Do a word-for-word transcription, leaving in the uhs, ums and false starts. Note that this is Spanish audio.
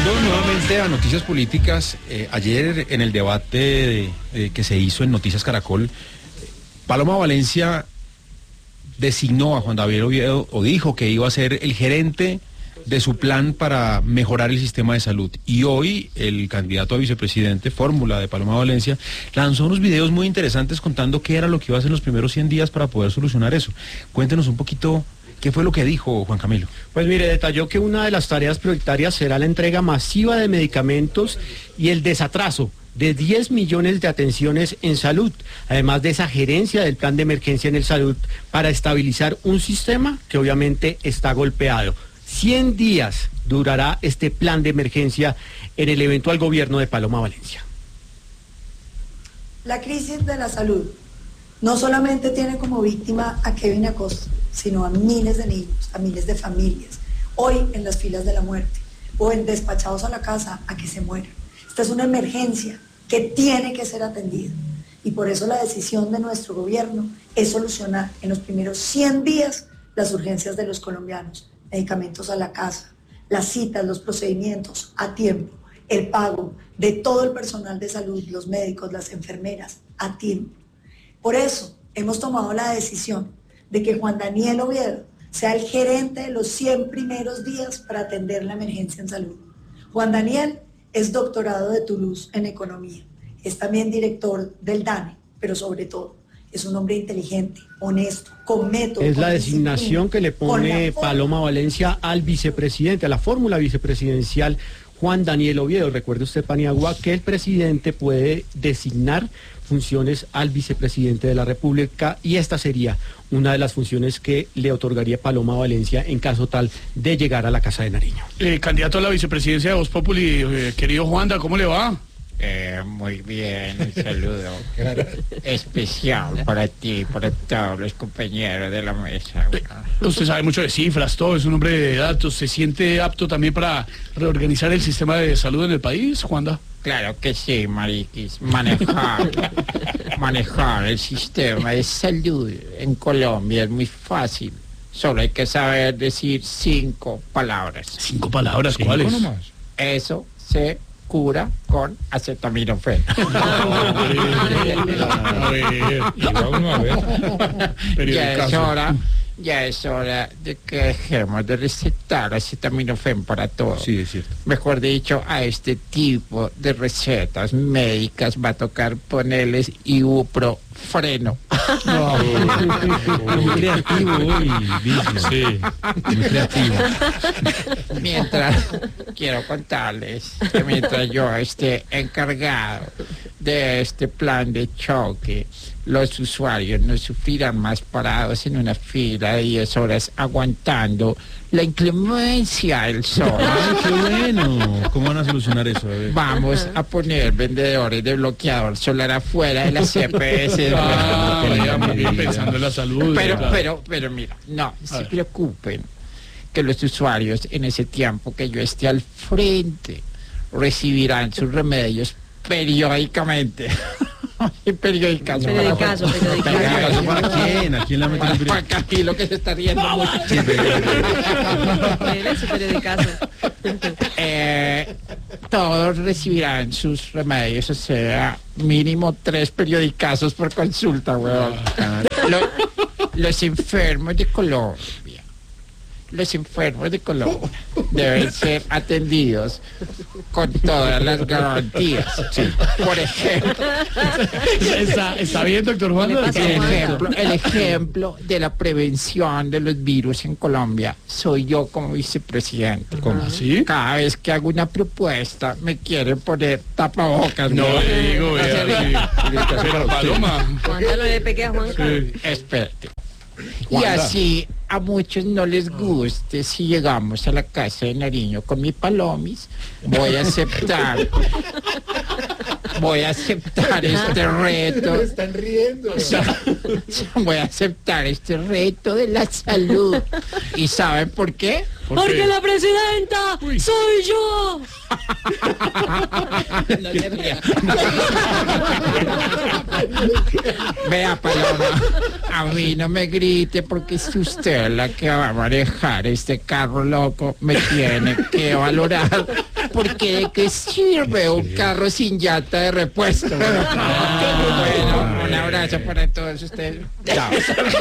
Volviendo nuevamente a noticias políticas, eh, ayer en el debate de, de, que se hizo en Noticias Caracol, Paloma Valencia designó a Juan David Oviedo, o dijo que iba a ser el gerente de su plan para mejorar el sistema de salud. Y hoy el candidato a vicepresidente, fórmula de Paloma Valencia, lanzó unos videos muy interesantes contando qué era lo que iba a hacer en los primeros cien días para poder solucionar eso. Cuéntenos un poquito qué fue lo que dijo Juan Camilo. Pues mire, detalló que una de las tareas prioritarias será la entrega masiva de medicamentos y el desatraso de diez millones de atenciones en salud, además de esa gerencia del plan de emergencia en el salud para estabilizar un sistema que obviamente está golpeado. cien días durará este plan de emergencia en el eventual gobierno de Paloma Valencia. La crisis de la salud no solamente tiene como víctima a Kevin Acosta, sino a miles de niños, a miles de familias, hoy en las filas de la muerte o en despachados a la casa a que se mueran. Esta es una emergencia que tiene que ser atendida y por eso la decisión de nuestro gobierno es solucionar en los primeros cien días las urgencias de los colombianos, medicamentos a la casa, las citas, los procedimientos a tiempo, el pago de todo el personal de salud, los médicos, las enfermeras, a tiempo. Por eso hemos tomado la decisión de que Juan Daniel Oviedo sea el gerente de los cien primeros días para atender la emergencia en salud. Juan Daniel es doctorado de Toulouse en economía, es también director del DANE, pero sobre todo es un hombre inteligente, honesto, con método. Es la designación que le pone Paloma Valencia al vicepresidente, a la fórmula vicepresidencial Juan Daniel Oviedo. Recuerde usted, Paniagua, que el presidente puede designar funciones al vicepresidente de la República y esta sería una de las funciones que le otorgaría Paloma Valencia en caso tal de llegar a la Casa de Nariño. Eh, candidato a la vicepresidencia de Voz Populi, eh, querido Juanda, ¿cómo le va? Eh, muy bien, un saludo especial para ti, para todos los compañeros de la mesa. Eh, usted sabe mucho de cifras, todo, es un hombre de datos. ¿Se siente apto también para reorganizar el sistema de salud en el país, Juanda? Claro que sí, Mariquis. Manejar, manejar el sistema de salud en Colombia es muy fácil. Solo hay que saber decir cinco palabras. ¿Cinco palabras? ¿Cuáles? Eso se cura con acetaminofén. Ya es hora, ya es hora de que dejemos de recetar acetaminofén para todo. Sí, es cierto. Mejor dicho, a este tipo de recetas médicas va a tocar ponerles ibuprofeno. No, muy creativo hoy, sí, muy creativo. Mientras, quiero contarles que mientras yo esté encargado de este plan de choque, los usuarios no sufrirán más parados en una fila de diez horas aguantando la inclemencia del sol. ¡Ay, qué bueno! ¿Cómo van a solucionar eso? A Vamos a poner vendedores de bloqueador solar afuera de la C P S. Ah, vaya, muy bien, pensando en la salud. Pero, claro. pero, pero mira, no se preocupen que los usuarios en ese tiempo que yo esté al frente recibirán sus remedios periódicamente. Periódicas. Periodicazo, periodicazo. ¿Para quién? ¿A quién la meten? Para Camilo, que se está riendo mucho. Periodicazo. Eh, todos recibirán sus remedios, o sea, mínimo tres periodicazos por consulta, weón. Los, los enfermos de Colombia, los enfermos de Colombia deben ser atendidos con todas las garantías. Sí. Por ejemplo, ¿Está, está bien, doctor Juanda? el ejemplo, el ejemplo de la prevención de los virus en Colombia soy yo como vicepresidente. ¿Cómo así? Cada vez que hago una propuesta me quieren poner tapabocas. No ¿no? le digo, vea, sí. Pero Paloma. Juanca, no le pegué a Juanca. Sí. Espérate. Y Juanda. así a muchos no les guste si llegamos a la Casa de Nariño con mi palomis, voy a aceptar voy a aceptar este reto. Me están riendo. Voy a aceptar este reto de la salud. ¿Y saben por qué? ¿Por Porque qué? la presidenta Uy. soy yo. No le ría. Vea, Paloma, a mí no me grite porque es usted la que va a manejar este carro loco. Me tiene que valorar porque de qué sirve un carro sin llanta de repuesto. Bueno, un abrazo para todos ustedes. Chao.